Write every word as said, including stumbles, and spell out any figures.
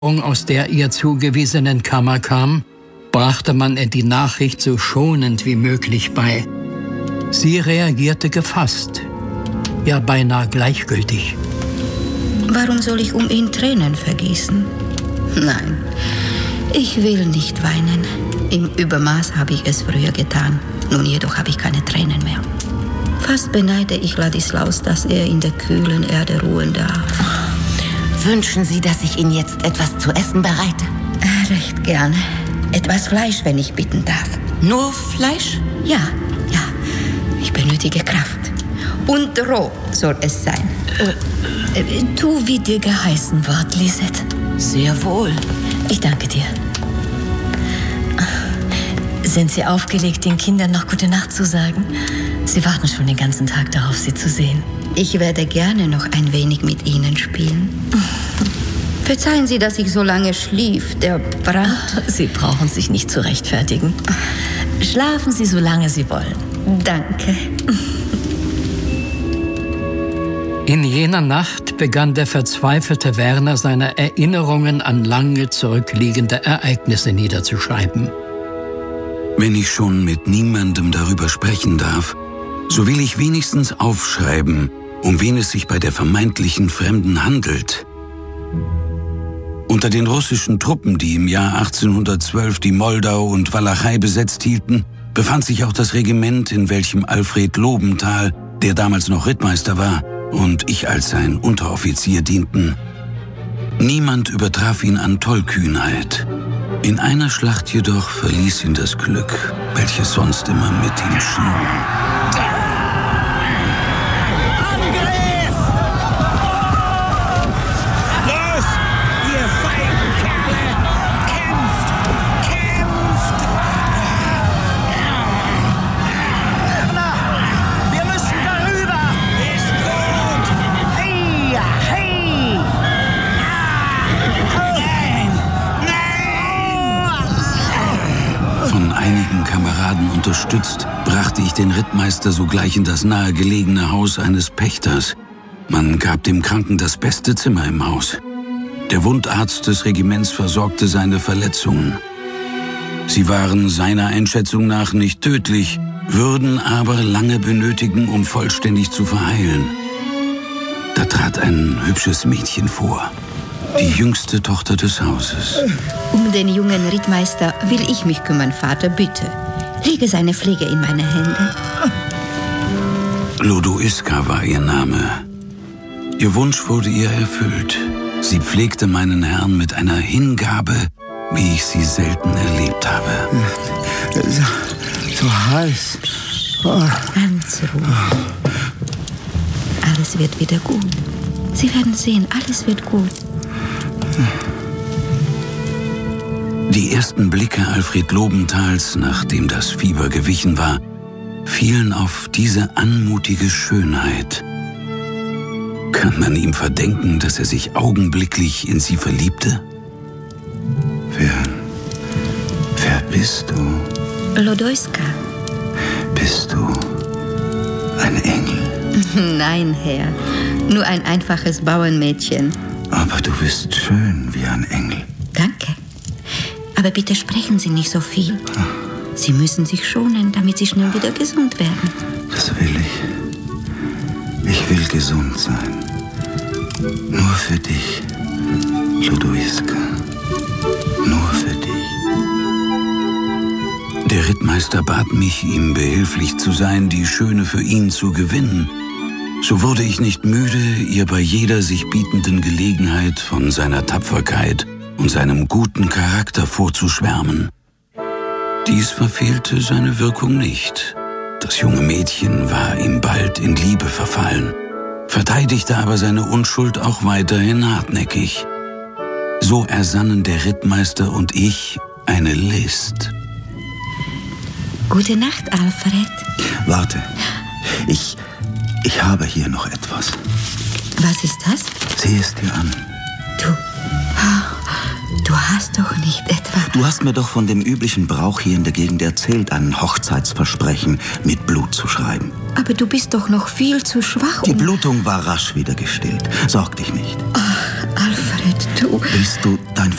aus der ihr zugewiesenen Kammer kam, brachte man ihr die Nachricht so schonend wie möglich bei. Sie reagierte gefasst, ja beinahe gleichgültig. Warum soll ich um ihn Tränen vergießen? Nein, ich will nicht weinen. Im Übermaß habe ich es früher getan. Nun jedoch habe ich keine Tränen mehr. Fast beneide ich Ladislaus, dass er in der kühlen Erde ruhen darf. Wünschen Sie, dass ich Ihnen jetzt etwas zu essen bereite? Recht gerne. Etwas Fleisch, wenn ich bitten darf. Nur Fleisch? Ja, ja. Ich benötige Kraft. Und roh soll es sein. Äh, äh, tu, wie dir geheißen wird, Lisette. Sehr wohl. Ich danke dir. Sind Sie aufgelegt, den Kindern noch gute Nacht zu sagen? Sie warten schon den ganzen Tag darauf, Sie zu sehen. Ich werde gerne noch ein wenig mit Ihnen spielen. Verzeihen Sie, dass ich so lange schlief. Der Brand... Sie brauchen sich nicht zu rechtfertigen. Schlafen Sie, solange Sie wollen. Danke. In jener Nacht begann der verzweifelte Werner seine Erinnerungen an lange zurückliegende Ereignisse niederzuschreiben. Wenn ich schon mit niemandem darüber sprechen darf, so will ich wenigstens aufschreiben, um wen es sich bei der vermeintlichen Fremden handelt. Unter den russischen Truppen, die im Jahr achtzehnhundertzwölf die Moldau und Walachei besetzt hielten, befand sich auch das Regiment, in welchem Alfred Lobenthal, der damals noch Rittmeister war, und ich als sein Unteroffizier dienten. Niemand übertraf ihn an Tollkühnheit. In einer Schlacht jedoch verließ ihn das Glück, welches sonst immer mit ihm schien. Kameraden unterstützt, brachte ich den Rittmeister sogleich in das nahegelegene Haus eines Pächters. Man gab dem Kranken das beste Zimmer im Haus. Der Wundarzt des Regiments versorgte seine Verletzungen. Sie waren seiner Einschätzung nach nicht tödlich, würden aber lange benötigen, um vollständig zu verheilen. Da trat ein hübsches Mädchen vor, die jüngste Tochter des Hauses. Um den jungen Rittmeister will ich mich kümmern, Vater, bitte. Lege seine Pflege in meine Hände. Lodoiska war ihr Name. Ihr Wunsch wurde ihr erfüllt. Sie pflegte meinen Herrn mit einer Hingabe, wie ich sie selten erlebt habe. So, so heiß. Oh. Ganz ruhig. Alles wird wieder gut. Sie werden sehen, alles wird gut. Die ersten Blicke Alfred Lobenthals, nachdem das Fieber gewichen war, fielen auf diese anmutige Schönheit. Kann man ihm verdenken, dass er sich augenblicklich in sie verliebte? Wer, wer bist du? Lodoiska. Bist du ein Engel? Nein, Herr. Nur ein einfaches Bauernmädchen. Aber du bist schön wie ein Engel. Danke. Aber bitte sprechen Sie nicht so viel. Sie müssen sich schonen, damit Sie schnell wieder gesund werden. Das will ich. Ich will gesund sein. Nur für dich, Lodoiska. Nur für dich. Der Rittmeister bat mich, ihm behilflich zu sein, die Schöne für ihn zu gewinnen. So wurde ich nicht müde, ihr bei jeder sich bietenden Gelegenheit von seiner Tapferkeit und seinem guten Charakter vorzuschwärmen. Dies verfehlte seine Wirkung nicht. Das junge Mädchen war ihm bald in Liebe verfallen, verteidigte aber seine Unschuld auch weiterhin hartnäckig. So ersannen der Rittmeister und ich eine List. Gute Nacht, Alfred. Warte, ich, ich habe hier noch etwas. Was ist das? Sieh es dir an. Du, du hast doch nicht etwa... Du hast mir doch von dem üblichen Brauch hier in der Gegend erzählt, ein Hochzeitsversprechen mit Blut zu schreiben. Aber du bist doch noch viel zu schwach, um... Die Blutung war rasch wieder gestillt. Sorg dich nicht. Ach, Alfred, Du... Willst du dein